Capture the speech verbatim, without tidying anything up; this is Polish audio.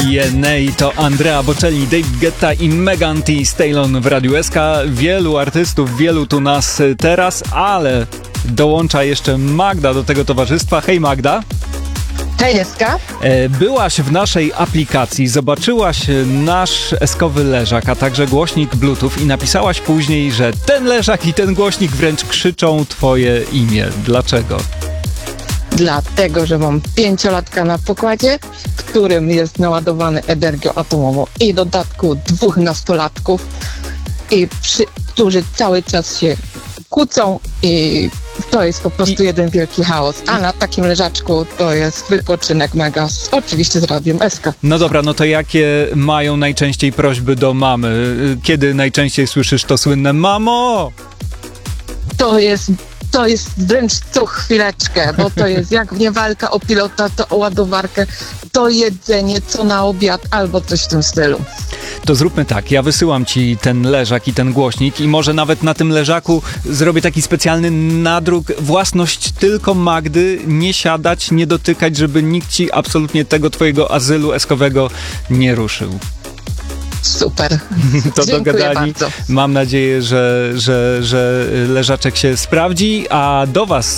Jenei to Andrea Bocelli, Dave Guetta i Megan Thee Stallion w Radiu S K. Wielu artystów, wielu tu nas teraz, ale dołącza jeszcze Magda do tego towarzystwa. Hej Magda. Hej Eska. Byłaś w naszej aplikacji, zobaczyłaś nasz eskowy leżak, a także głośnik Bluetooth i napisałaś później, że ten leżak i ten głośnik wręcz krzyczą twoje imię. Dlaczego? Dlatego, że mam pięciolatka na pokładzie, którym jest naładowany energią atomową i w dodatku dwóch nastolatków, i przy, którzy cały czas się kłócą i to jest po prostu I... jeden wielki chaos. A na takim leżaczku to jest wypoczynek mega, oczywiście z Radiem S K. No dobra, no to jakie mają najczęściej prośby do mamy? Kiedy najczęściej słyszysz to słynne mamo? To jest To jest wręcz co chwileczkę, bo to jest jak nie walka o pilota, to o ładowarkę, to jedzenie, co na obiad, albo coś w tym stylu. To zróbmy tak, ja wysyłam ci ten leżak i ten głośnik i może nawet na tym leżaku zrobię taki specjalny nadruk, własność tylko Magdy, nie siadać, nie dotykać, żeby nikt ci absolutnie tego twojego azylu eskowego nie ruszył. Super. To Dziękuję dogadani. bardzo. Mam nadzieję, że, że, że leżaczek się sprawdzi, a do was